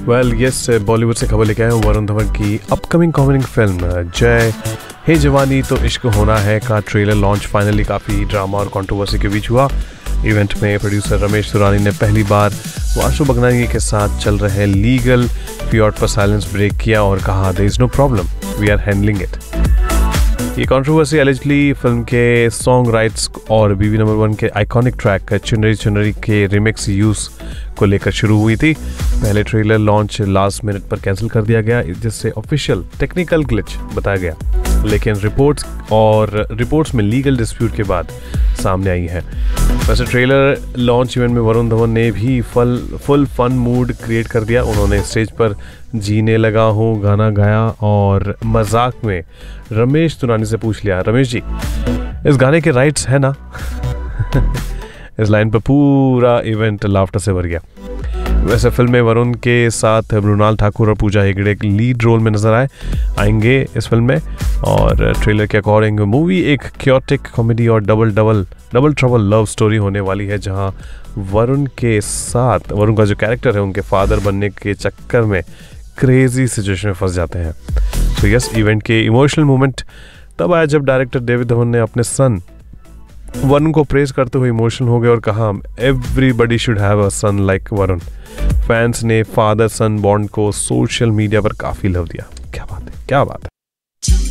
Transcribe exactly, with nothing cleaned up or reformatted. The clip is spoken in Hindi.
वेल यस, बॉलीवुड से खबर लेके आए हैं वरुण धवन की अपकमिंग कॉमेडी फिल्म जय हे जवानी तो इश्क होना है का ट्रेलर लॉन्च फाइनली काफ़ी ड्रामा और कंट्रोवर्सी के बीच हुआ। इवेंट में प्रोड्यूसर रमेश सुरानी ने पहली बार वाशु बगनानी के साथ चल रहे लीगल फियॉट पर साइलेंस ब्रेक किया और कहा there is no problem, we are handling it. ये कंट्रोवर्सी एलिजिडली फिल्म के सॉन्ग राइट्स और बीवी नंबर वन के आइकॉनिक ट्रैक चुनरी चुनरी के रिमिक्स यूज को लेकर शुरू हुई थी। पहले ट्रेलर लॉन्च लास्ट मिनट पर कैंसिल कर दिया गया, जिससे ऑफिशियल टेक्निकल ग्लिच बताया गया, लेकिन रिपोर्ट्स और रिपोर्ट्स में लीगल डिस्प्यूट के बाद सामने आई है। वैसे ट्रेलर लॉन्च इवेंट में वरुण धवन ने भी full full fun mood create कर दिया। उन्होंने स्टेज पर जीने लगा हूँ गाना गाया और मजाक में रमेश सुरानी से पूछ लिया, रमेश जी इस गाने के राइट्स है ना? इस लाइन पर पूरा इवेंट लाफ्टर से भर गया। वैसे फिल्म में वरुण के साथ मृणाल ठाकुर और पूजा हेगड़े लीड रोल में नजर आए आएंगे इस फिल्म में, और ट्रेलर के अकॉर्डिंग मूवी एक क्योटिक कॉमेडी और double double double trouble love story होने वाली है, जहां वरुण के साथ वरुण का जो कैरेक्टर है उनके फादर बनने के चक्कर में क्रेजी सिचुएशन में फंस जाते हैं। तो यस, इवेंट के इमोशनल मोमेंट तब आया जब डायरेक्टर डेविड धवन ने अपने सन वरुण को प्रेज करते हुए इमोशनल हो गए और कहा everybody should have a sun like Varun. Fans ने फादर सन बॉन्ड को सोशल मीडिया पर काफी लव दिया। क्या बात है, क्या बात है।